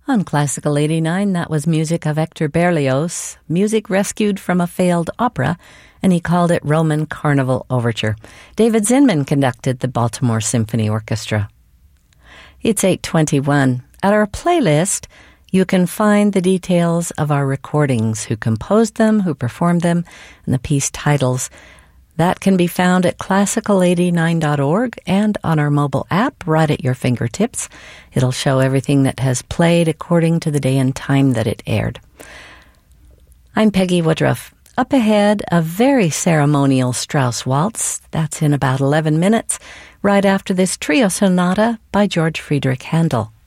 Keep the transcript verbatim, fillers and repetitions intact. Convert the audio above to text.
On Classical eighty-nine, that was music of Hector Berlioz, music rescued from a failed opera, and he called it Roman Carnival Overture. David Zinman conducted the Baltimore Symphony Orchestra. It's eight twenty-one. At our playlist, you can find the details of our recordings, who composed them, who performed them, and the piece titles. That can be found at classical eighty-nine dot org and on our mobile app right at your fingertips. It'll show everything that has played according to the day and time that it aired. I'm Peggy Woodruff. Up ahead, a very ceremonial Strauss waltz. That's in about eleven minutes, right after this trio sonata by George Friedrich Handel.